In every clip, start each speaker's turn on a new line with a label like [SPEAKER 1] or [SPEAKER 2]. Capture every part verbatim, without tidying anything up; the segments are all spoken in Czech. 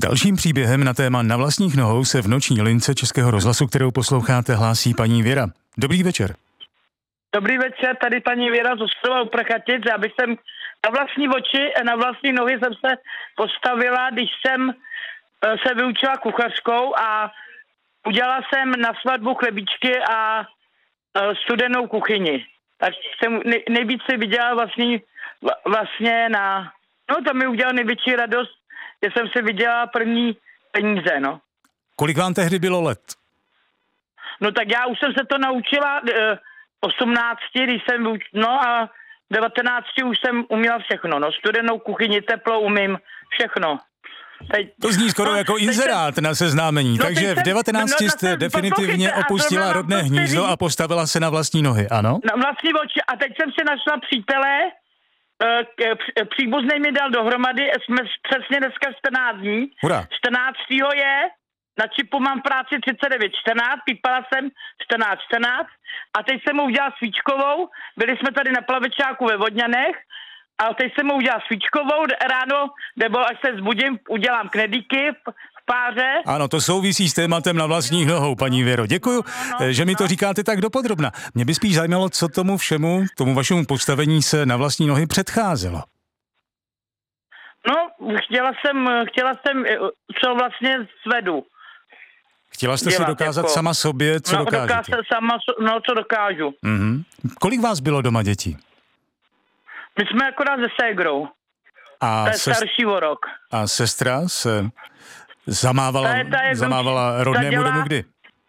[SPEAKER 1] dalším příběhem na téma Na vlastních nohou se v noční lince Českého rozhlasu, kterou posloucháte, hlásí paní Věra. Dobrý večer.
[SPEAKER 2] Dobrý večer, tady paní Věra z Ostrova u Prchatic. Já bych jsem na vlastní oči, na vlastní nohy jsem se postavila, když jsem se vyučila kuchařkou a udělala jsem na svatbu chlebíčky a studenou kuchyni. Tak jsem nej, nejvíc si viděla vlastně, vlastně na... No to mi udělalo největší radost, že jsem si viděla první peníze, no.
[SPEAKER 1] Kolik vám tehdy bylo let?
[SPEAKER 2] No tak já už jsem se to naučila eh, osmnácti, když jsem vyuč... No a devatenácti už jsem uměla všechno, no. Studenou kuchyni, teplo umím, všechno. Teď,
[SPEAKER 1] to zní skoro
[SPEAKER 2] no,
[SPEAKER 1] jako inzerát jsem, na seznámení, no, takže v devatenácti no, jste no, definitivně opustila rodné hnízdo a postavila se na vlastní nohy, ano?
[SPEAKER 2] Na vlastní oči a teď jsem si našla přítele, příbuznej mi dal dohromady, jsme přesně dneska čtrnáct dní.
[SPEAKER 1] Hurá.
[SPEAKER 2] čtrnáctého je, na čipu mám práci třicet devět čtrnáct, pípala jsem čtrnáct čtrnáct a teď jsem mu udělala svíčkovou, byli jsme tady na Plavečáku ve Vodňanech a teď jsem mu udělala svíčkovou, ráno, nebo až se zbudím, udělám knedlíky v páře.
[SPEAKER 1] Ano, to souvisí s tématem Na vlastních nohou, paní Věro. Děkuju, no, no, že mi to říkáte tak dopodrobna. Mě by spíš zajímalo, co tomu všemu, tomu vašemu postavení se na vlastní nohy předcházelo.
[SPEAKER 2] No, chtěla jsem, chtěla jsem, co vlastně svedu.
[SPEAKER 1] Chtěla jste si dokázat jako sama sobě, co
[SPEAKER 2] no,
[SPEAKER 1] dokážete?
[SPEAKER 2] Dokázat sama, no, co dokážu.
[SPEAKER 1] Mm-hmm. Kolik vás bylo doma dětí?
[SPEAKER 2] My jsme akorát se ségrou.
[SPEAKER 1] A
[SPEAKER 2] to je
[SPEAKER 1] sest...
[SPEAKER 2] starší o rok.
[SPEAKER 1] A sestra se zamávala,
[SPEAKER 2] ta je, ta je,
[SPEAKER 1] zamávala rodnému dělá... domu kdy?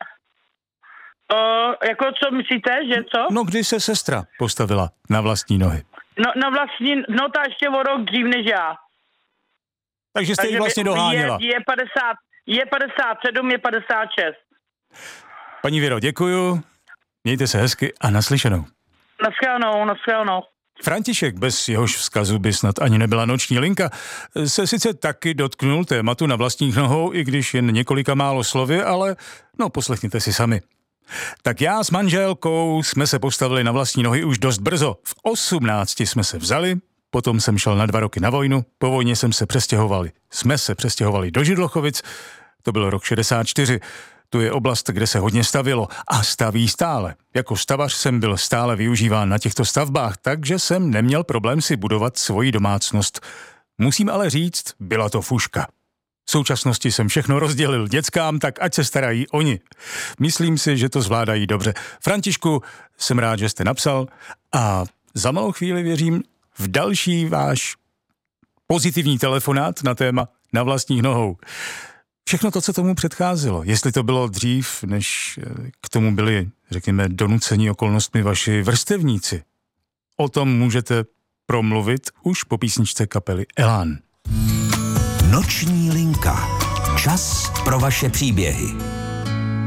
[SPEAKER 2] O, jako co myslíte, že co?
[SPEAKER 1] No kdy se sestra postavila na vlastní nohy?
[SPEAKER 2] No, na vlastní, no ta ještě o rok dřív než já.
[SPEAKER 1] Takže jste ji vlastně doháněla.
[SPEAKER 2] Je, je, padesát, je padesát sedm, je padesát šest.
[SPEAKER 1] Paní Věro, děkuju, mějte se hezky a naslyšenou.
[SPEAKER 2] Naschledanou, naschledanou.
[SPEAKER 1] František, bez jehož vzkazu by snad ani nebyla noční linka, se sice taky dotknul tématu Na vlastních nohou, i když jen několika málo slovy, ale no poslechněte si sami. Tak já s manželkou jsme se postavili na vlastní nohy už dost brzo. V osmnácti jsme se vzali, potom jsem šel na dva roky na vojnu, po vojně jsem se přestěhovali. Jsme se přestěhovali do Židlochovic, to byl rok šedesát čtyři. Tu je oblast, kde se hodně stavilo a staví stále. Jako stavař jsem byl stále využíván na těchto stavbách, takže jsem neměl problém si budovat svoji domácnost. Musím ale říct, byla to fuška. V současnosti jsem všechno rozdělil dětskám, tak ať se starají oni. Myslím si, že to zvládají dobře. Františku, jsem rád, že jste napsal a za malou chvíli věřím v další váš pozitivní telefonát na téma Na vlastních nohou. Všechno to, co tomu předcházelo, jestli to bylo dřív, než k tomu byli, řekněme, donuceni okolnostmi vaši vrstevníci, o tom můžete promluvit už po písničce kapely Elán.
[SPEAKER 3] Noční linka. Čas pro vaše příběhy.